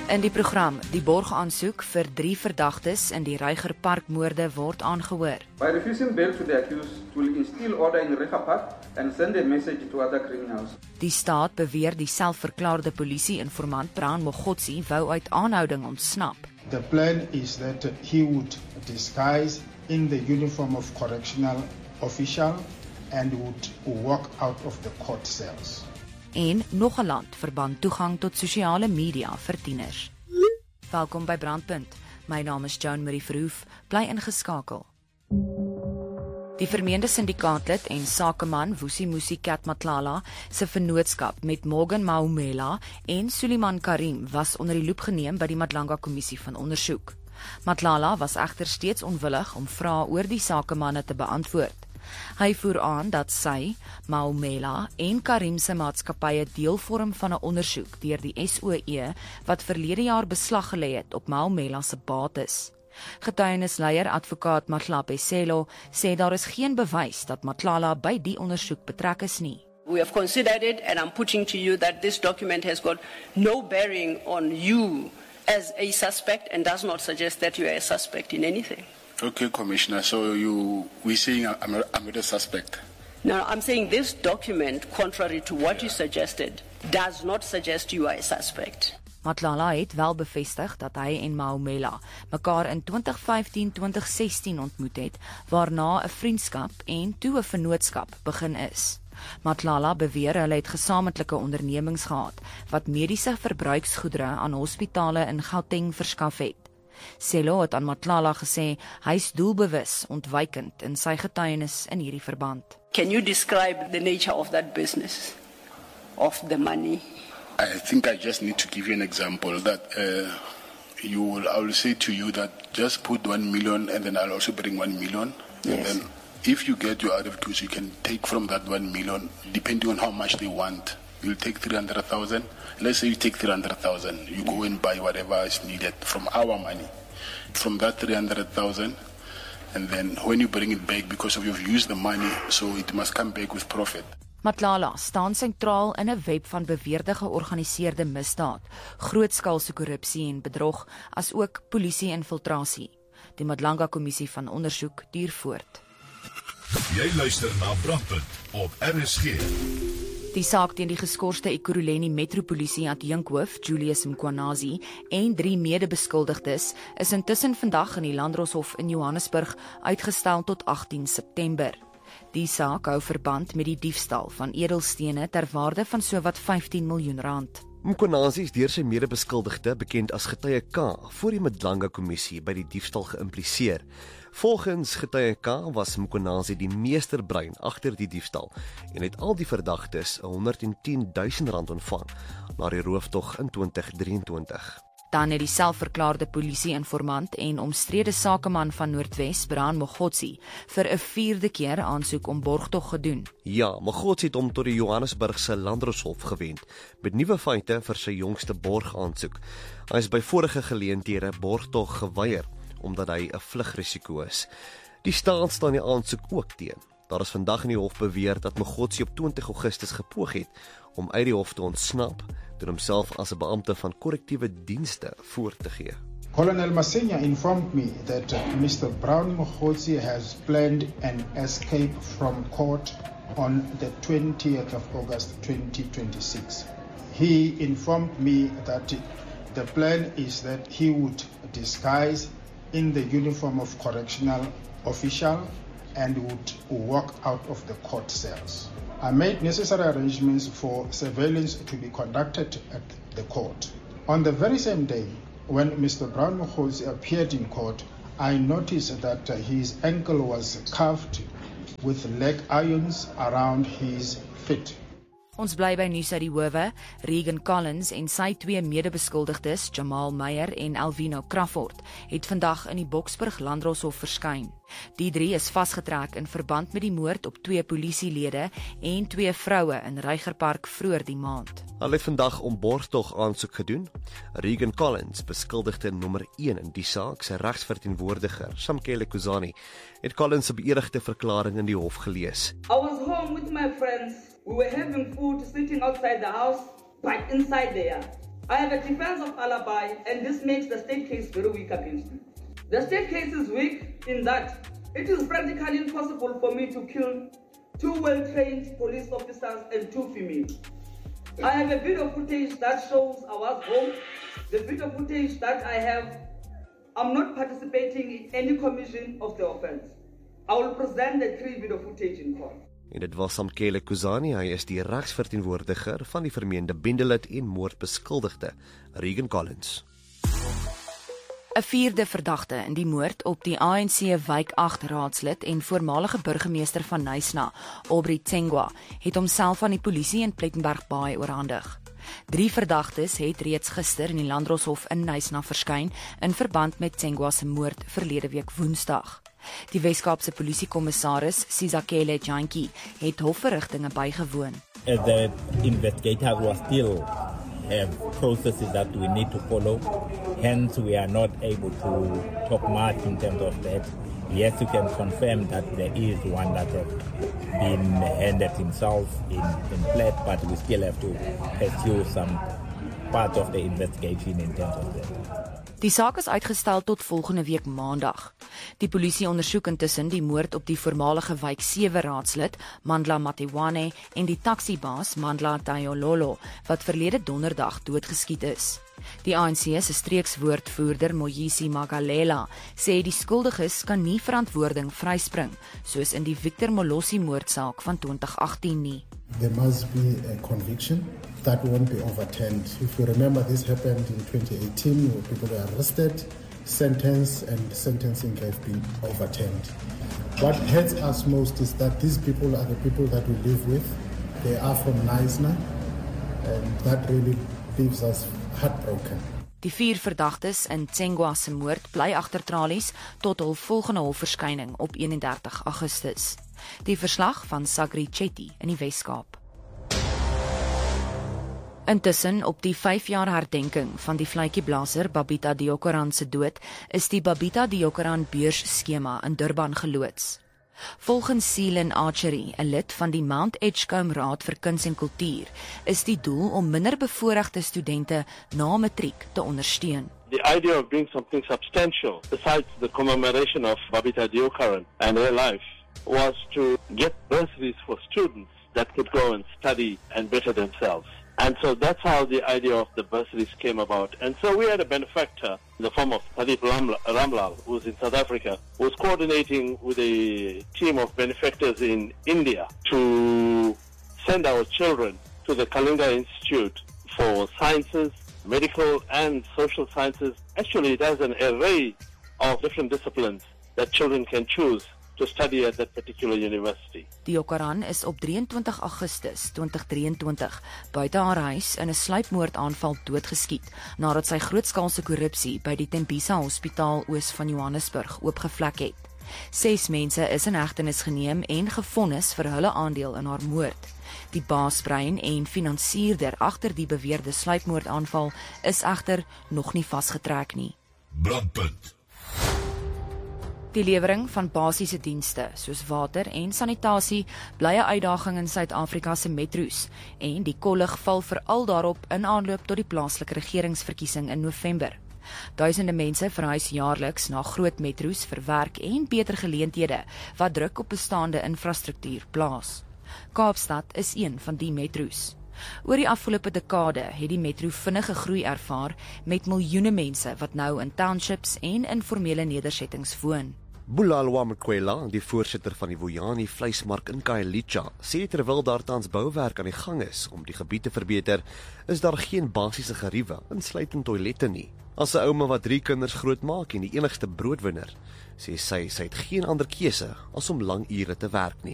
In die program, die borgaansoek vir 3 verdagtes in die Reigerparkmoorde word aangehoor. By refusing bail to the accused, will instill order in Reigerpark and send a message to other criminals. Die staat beweer die selfverklaarde polisie-informant Brown Mogotsi wou uit aanhouding ontsnap. The plan is that he would disguise in the uniform of correctional official and would walk out of the court cells. En nog 'n land verbân toegang tot sosiale media vir tieners. Welkom by Brandpunt. My naam is Joan Marie Verhoef, bly ingeskakel. Die vermeende syndikaatlid en sakeman Vusimusi Matlala se vennootskap met Morgan Maumela en Suleiman Karim was onder die loep geneem by die Madlanga Kommissie van Ondersoek. Matlala was egter steeds onwillig om vrae oor die sakemanne te beantwoord. Hy voer aan dat sy, Maumela en Karim se maatskappye deel vorm van 'n ondersoek deur die SOE wat verlede jaar beslag gelê het op Maumela se bates. Getuienisleier advokaat Matlape Selo sê daar is geen bewys dat Matlala by die ondersoek betrek is nie. We have considered it and I'm putting to you that this document has got no bearing on you as a suspect and does not suggest that you are a suspect in anything. Okay, Commissioner, so we're saying I'm not a suspect? No, I'm saying this document, contrary to what you suggested, does not suggest you are a suspect. Matlala het wel bevestig dat hy en Maumela mekaar in 2015-2016 ontmoet het, waarna 'n vriendskap en toe 'n vennootskap begin is. Matlala beweer hulle het gesamentlike ondernemings gehad wat mediese verbruiksgoedere aan hospitale in Gauteng verskaf het. Selo het aan Matlala gesê hy's doelbewus ontwykend in sy getuienis in hierdie verband. Can you describe the nature of that business, of the money? I think I just need to give you an example that I will say to you that just put 1 million and then I'll also bring 1 million. Yes. And then if you get your RF2s, you can take from that 1 million, depending on how much they want. You'll take 300,000. Let's say you take 300,000. You go and buy whatever is needed from our money. From that 300,000, and then when you bring it back, because you've used the money, so it must come back with profit. Matlala staan sentraal in 'n web van beweerde georganiseerde misdaad, grootskaalse korrupsie en bedrog, as ook polisie-infiltrasie. Die Madlanga Kommissie van Ondersoek duur voort. Jy luister na Brandpunt op RSG. Die saak teen die geskorste Ekurhuleni Metropolisie adjunkhoof Julius Mkhwanazi en 3 medebeskuldigdes is intussen vandag in die Landdroshof in Johannesburg uitgestel tot 18 September. Die saak hou verband met die diefstal van edelstene ter waarde van sowat 15 miljoen rand. Mkhwanazi is deur sy medebeskuldigde, bekend as getuie K, voor die Madlanga Kommissie by die diefstal geïmpliseer. Volgens getuie K was Mkhwanazi die meesterbrein agter die diefstal en het al die verdagtes 110 000 rand ontvang na die rooftog in 2023. Dan het die selfverklaarde polisie-informant en omstrede sakeman van Noordwes, Brown Mogotsi, vir 'n 4de keer aansoek om borgtog gedoen. Ja, Mogotsi het hom tot die Johannesburgse Landdroshof gewend met nuwe feite vir sy jongste borgaansoek. Hy is by vorige geleenthede borgtog geweier omdat hy 'n vlugrisiko is. Die staat staan die aansoek ook teen. Daar is vandag in die hof beweer dat Mogotsi op 20 Augustus gepoog het om uit die hof te ontsnap deur homself as 'n beampte van korrektiewe dienste voor te gee. Colonel Masenya informed me that Mr. Brown Mogotsi has planned an escape from court on the 20th of August 2026. He informed me that the plan is that he would disguise in the uniform of correctional official and would walk out of the court cells. I made necessary arrangements for surveillance to be conducted at the court. On the very same day, when Mr. Brown Mogotsi appeared in court, I noticed that his ankle was cuffed with leg irons around his feet. Ons bly by nuus uit die howe. Regan Collins en sy 2 medebeskuldigdes, Jamal Meyer en Alvino Crawford, het vandag in die Boksburg Landdroshof verskyn. Die 3 is vasgetrek in verband met die moord op 2 polisielede en 2 vroue in Reigerpark vroeër die maand. Hulle het vandag om borgtog aansoek gedoen. Regan Collins, beskuldigde nommer 1 in die saak, sy regsverteenwoordiger, Samkele Kuzani, het Collins se beëdigde verklaring in die hof gelees. I was home with my friends. We were having food sitting outside the house, but inside there, I have a defense of alibi, and this makes the state case very weak against me. The state case is weak in that it is practically impossible for me to kill 2 well-trained police officers and 2 females. I have a video footage that shows I was home. The video footage that I have, I'm not participating in any commission of the offense. I will present the 3 video footage in court. En dit was Samkele Kuzani, hy is die regsverteenwoordiger van die vermeende bendelid en moordbeskuldigde, Regan Collins. 'n 4de verdagte in die moord op die ANC Wijk 8 raadslid en voormalige burgemeester van Knysna, Aubrey Tsengwa, het homself aan die polisie in Plettenberg Baai oorhandig. 3 verdagtes het reeds gister in die Landdroshof in Knysna verskyn in verband met Tsengwa se moord verlede week Woensdag. Die Weskaapse polisiekommissaris Sizakele Jantjie het hofverrigtinge bygewoon. The investigator was still processes that we need to follow. Hence, we are not able to talk much in terms of that. Yes, you can confirm that there is one that has been handed himself in flat, but we still have to pursue some part of the investigation in terms of that. Die saak is uitgestel tot volgende week Maandag. Die polisie ondersoek intussen die moord op die voormalige Wijk 7 raadslid, Mandla Matiwane, en die taksibaas Mandla Tayololo, wat verlede donderdag doodgeskiet is. Die ANC se streekswoordvoerder Moyisi Magalela sê die skuldiges kan nie verantwoording vryspring, soos in die Victor Molossi moordsaak van 2018 nie. There must be a conviction that won't be overturned. If you remember, this happened in 2018 where people were arrested, sentenced, and sentencing have been overturned. What hurts us most is that these people are the people that we live with. They are from Knysna, and that really leaves us heartbroken. Die 4 verdagtes in Tsengwa se moord bly agter tralies tot hul volgende hofverskyning op 31 Augustus. Die verslag van Sagri Chetty in die Weskaap. Intussen op die 5-jaar herdenking van die vletjieblaser Babita Deokaran se dood, is die Babita Deokaran beursskema in Durban geloods. Volgens Seelan Archery, 'n lid van die Mount Edgecombe Raad vir Kuns en Kultuur, is die doel om minderbevoorregte studente na matriek te ondersteun. The idea of doing something substantial, besides the commemoration of Babita Deokaran and her life, was to get bursaries for students that could go and study and better themselves. And so that's how the idea of the bursaries came about. And so we had a benefactor in the form of Pradeep Ramlal, who's in South Africa, who's coordinating with a team of benefactors in India to send our children to the Kalinga Institute for sciences, medical and social sciences. Actually, it has an array of different disciplines that children can choose to study at that particular university. Deokaran is op 23 Augustus 2023 buite haar huis in 'n sluipmoordaanval doodgeskiet nadat sy grootskaalse korrupsie by die Tembisa Hospitaal oos van Johannesburg oopgevlek het. 6 mense is in hegtenis geneem en gevonnis vir hulle aandeel in haar moord. Die baasbrein en finansierder agter die beweerde sluipmoordaanval is egter nog nie vasgetrek nie. Brandpunt. Die lewering van basiese dienste soos water en sanitasie bly 'n uitdaging in Suid-Afrika se metro's en die kollig val veral daarop in aanloop tot die plaaslike regeringsverkiesing in November. Duisende mense verhuis jaarliks na groot metro's vir werk en beter geleenthede wat druk op bestaande infrastruktuur plaas. Kaapstad is een van die metro's. Oor die afgelope dekade het die metro vinnige groei ervaar met miljoene mense wat nou in townships en informele nedersettings woon. Bulalwa Mkwela, die voorsitter van die Vuyani vleismark in Khayelitsha, sê terwyl daar tans bouwerk aan die gang is om die gebied te verbeter, is daar geen basiese geriewe, insluitend toilette nie. As 'n ouma wat 3 kinders grootmaak en die enigste broodwinner, sê sy het geen ander keuse as om lang ure te werk nie.